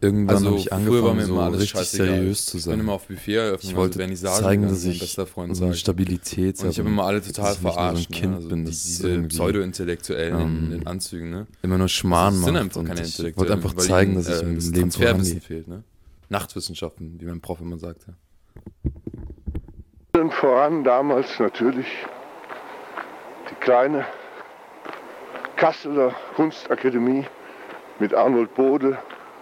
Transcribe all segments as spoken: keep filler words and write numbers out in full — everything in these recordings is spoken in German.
irgendwann Also habe ich früher war angefangen, mir so immer alles richtig scheißegal. seriös zu Ich bin sein. immer auf Buffet eröffnet, Ich wollte also Vernissagen zeigen, gegangen, dass wie mein ich bester Freund so eine sagt. Stabilität Und ich habe immer alle total dass ich nicht nur so ein verarscht, ne? Kind Also bin, die, das diese irgendwie, Pseudo-Intellektuellen in, in ähm, Anzügen, ne? immer nur Schmarrn Also es sind macht. einfach Und keine ich wollte Intellektuellen, einfach weil zeigen, ihnen, dass ich äh, im das Leben Transferwissen vorangehe. fehlt, ne? Nachtwissenschaften, wie mein Prof immer sagte. Und voran damals natürlich die kleine Kasseler Kunstakademie mit Arnold Bode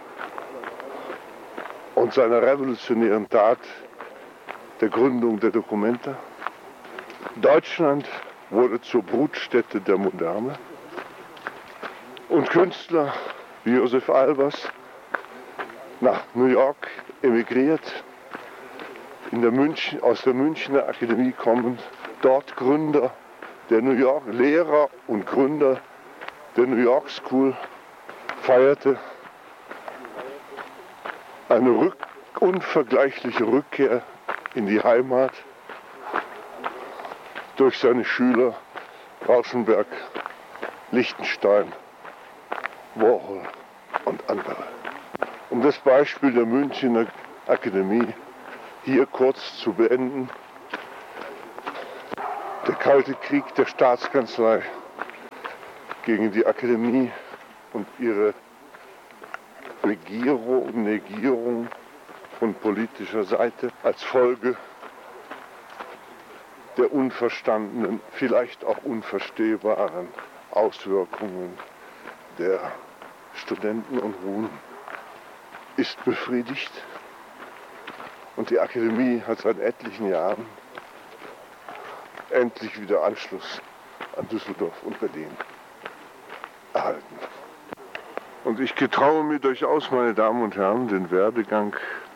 und seiner revolutionären Tat der Gründung der Documenta. Deutschland wurde zur Brutstätte der Moderne und Künstler wie Josef Albers nach New York emigriert, in der München, aus der Münchner Akademie kommend, dort Gründer der New York, Lehrer und Gründer der New York School, feierte eine rück, unvergleichliche Rückkehr in die Heimat durch seine Schüler Rauschenberg, Lichtenstein, Warhol und andere. Um das Beispiel der Münchner Akademie hier kurz zu beenden: Der Kalte Krieg der Staatskanzlei gegen die Akademie und ihre Regierung, Negierung von politischer Seite als Folge der unverstandenen, vielleicht auch unverstehbaren Auswirkungen der Studentenunruhen ist befriedigt. Und die Akademie hat seit etlichen Jahren endlich wieder Anschluss an Düsseldorf und Berlin erhalten. Und ich getraue mir durchaus, meine Damen und Herren, den Werdegang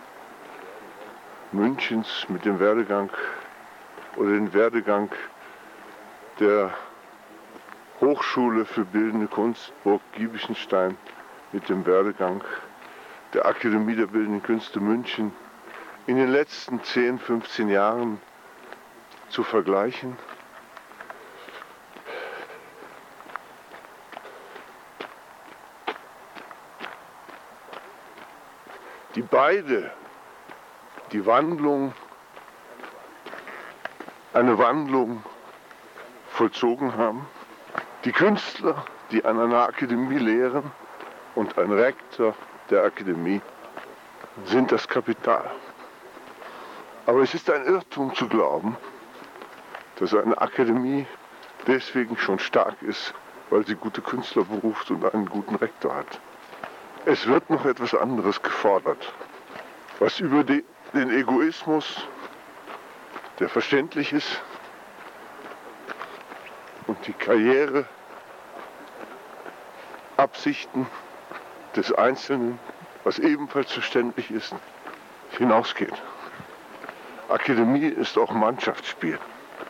Münchens mit dem Werdegang oder den Werdegang der Hochschule für Bildende Kunst Burg Giebichenstein mit dem Werdegang der Akademie der Bildenden Künste München in den letzten zehn, fünfzehn Jahren zu vergleichen. Die beide die Wandlung, eine Wandlung vollzogen haben. Die Künstler, die an einer Akademie lehren, und ein Rektor der Akademie sind das Kapital. Aber es ist ein Irrtum zu glauben, dass eine Akademie deswegen schon stark ist, weil sie gute Künstler beruft und einen guten Rektor hat. Es wird noch etwas anderes gefordert, was über die, den Egoismus, der verständlich ist, und die Karriereabsichten des Einzelnen, was ebenfalls verständlich ist, hinausgeht. Akademie ist auch Mannschaftsspiel.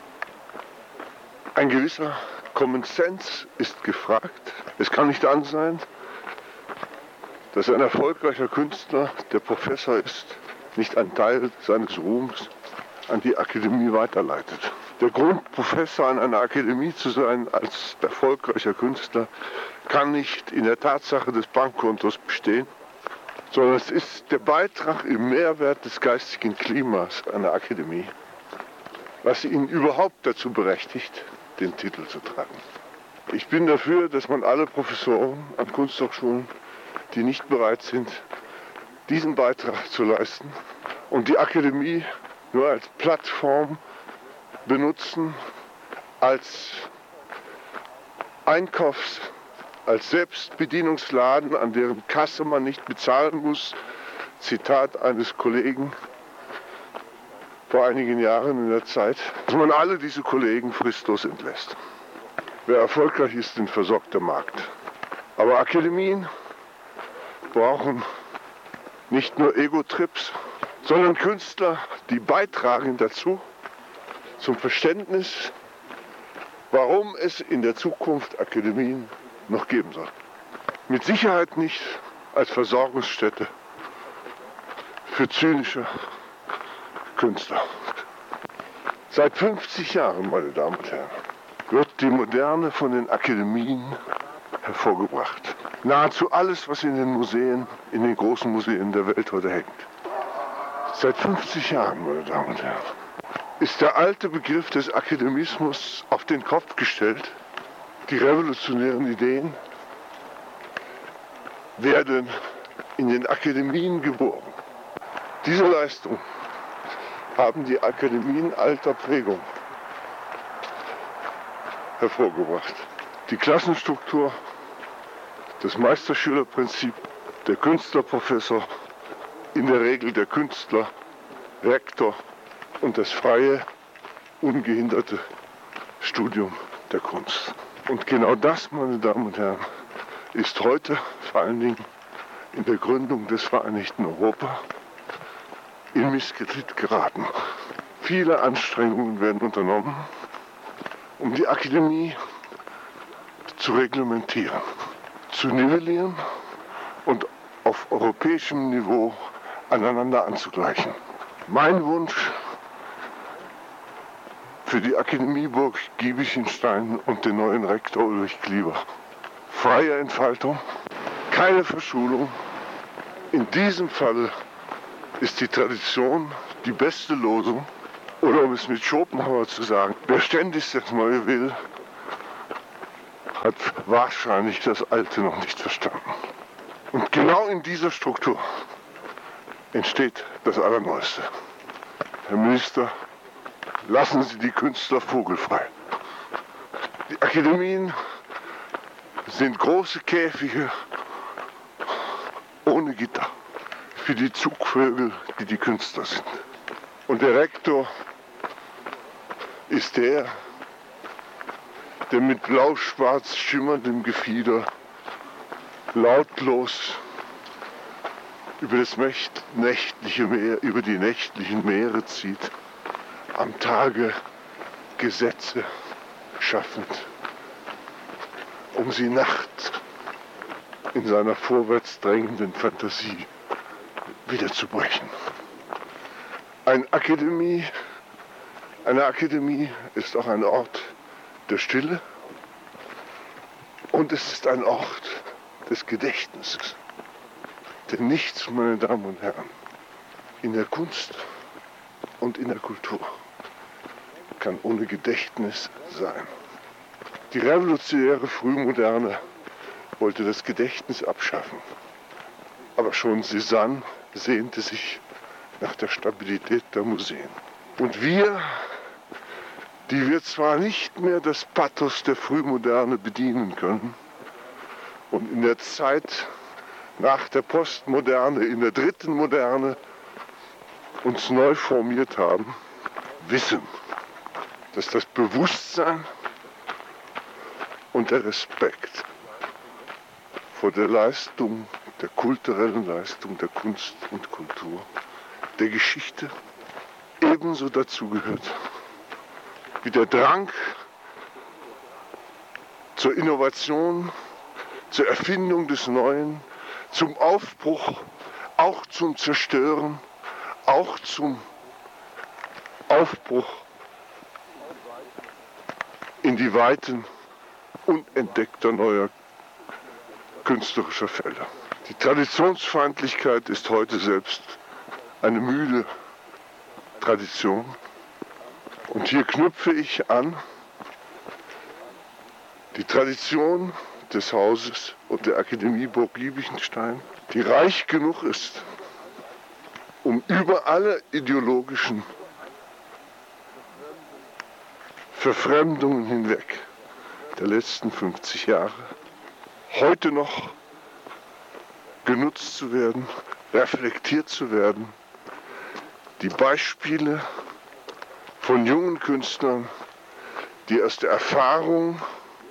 Ein gewisser Common Sense ist gefragt. Es kann nicht an sein, dass ein erfolgreicher Künstler, der Professor ist, nicht einen Teil seines Ruhms an die Akademie weiterleitet. Der Grund, Professor an einer Akademie zu sein als erfolgreicher Künstler, kann nicht in der Tatsache des Bankkontos bestehen, sondern es ist der Beitrag im Mehrwert des geistigen Klimas einer Akademie, was ihn überhaupt dazu berechtigt, den Titel zu tragen. Ich bin dafür, dass man alle Professoren an Kunsthochschulen, die nicht bereit sind, diesen Beitrag zu leisten und die Akademie nur als Plattform benutzen, als Einkaufs-, als Selbstbedienungsladen, an deren Kasse man nicht bezahlen muss. Zitat eines Kollegen vor einigen Jahren in der Zeit, dass man alle diese Kollegen fristlos entlässt. Wer erfolgreich ist, den versorgt der Markt. Aber Akademien brauchen nicht nur Ego-Trips, sondern Künstler, die beitragen dazu, zum Verständnis, warum es in der Zukunft Akademien noch geben soll. Mit Sicherheit nicht als Versorgungsstätte für zynische Künstler. Seit fünfzig Jahren, meine Damen und Herren, wird die Moderne von den Akademien hervorgebracht. nahezu alles, was in den Museen, in den großen Museen der Welt heute hängt. Seit fünfzig Jahren, meine Damen und Herren, ist der alte Begriff des Akademismus auf den Kopf gestellt. Die revolutionären Ideen werden in den Akademien geboren. Diese Leistung haben die Akademien alter Prägung hervorgebracht. Die Klassenstruktur, das Meisterschülerprinzip, der Künstlerprofessor, in der Regel der Künstler, Rektor und das freie, ungehinderte Studium der Kunst. Und genau das, meine Damen und Herren, ist heute vor allen Dingen in der Gründung des Vereinigten Europa in Misskredit geraten. Viele Anstrengungen werden unternommen, um die Akademie zu reglementieren, zu nivellieren und auf europäischem Niveau aneinander anzugleichen. Mein Wunsch für die Akademieburg Giebichenstein und den neuen Rektor Ulrich Klieber: freie Entfaltung, keine Verschulung. In diesem Fall ist die Tradition die beste Losung. Oder um es mit Schopenhauer zu sagen, wer ständig das Neue will, hat wahrscheinlich das Alte noch nicht verstanden. Und genau in dieser Struktur entsteht das Allerneueste. Herr Minister, lassen Sie die Künstler vogelfrei. Die Akademien sind große Käfige ohne Gitter für die Zugvögel, die die Künstler sind. Und der Rektor ist der, der mit blau-schwarz schimmerndem Gefieder lautlos über das nächtliche Meer, über die nächtlichen Meere zieht, am Tage Gesetze schaffend, um sie nachts in seiner vorwärts drängenden Fantasie wiederzubrechen. Eine Akademie, eine Akademie ist auch ein Ort der Stille und es ist ein Ort des Gedächtnisses. Denn nichts, meine Damen und Herren, in der Kunst und in der Kultur kann ohne Gedächtnis sein. Die revolutionäre Frühmoderne wollte das Gedächtnis abschaffen. Aber schon Cézanne sehnte sich nach der Stabilität der Museen. Und wir, die wir zwar nicht mehr das Pathos der Frühmoderne bedienen können und in der Zeit nach der Postmoderne, in der dritten Moderne uns neu formiert haben, wissen, dass das Bewusstsein und der Respekt vor der Leistung, der kulturellen Leistung der Kunst und Kultur, der Geschichte ebenso dazugehört wie der Drang zur Innovation, zur Erfindung des Neuen, zum Aufbruch, auch zum Zerstören, auch zum Aufbruch in die Weiten unentdeckter neuer künstlerischer Felder. Die Traditionsfeindlichkeit ist heute selbst eine müde Tradition. Und hier knüpfe ich an, die Tradition des Hauses und der Akademieburg Giebichenstein, die reich genug ist, um über alle ideologischen Verfremdungen hinweg der letzten fünfzig Jahre heute noch genutzt zu werden, reflektiert zu werden. Die Beispiele von jungen Künstlern, die aus der Erfahrung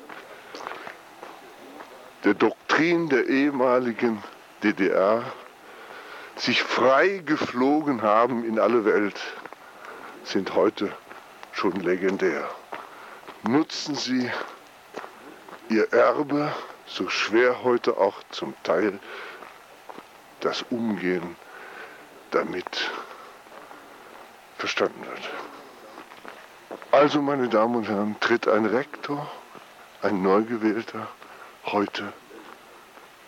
der Doktrin der ehemaligen D D R sich frei geflogen haben in alle Welt, sind heute schon legendär. Nutzen Sie Ihr Erbe, so schwer heute auch zum Teil das Umgehen damit verstanden wird. Also, meine Damen und Herren, tritt ein Rektor, ein neu gewählter, heute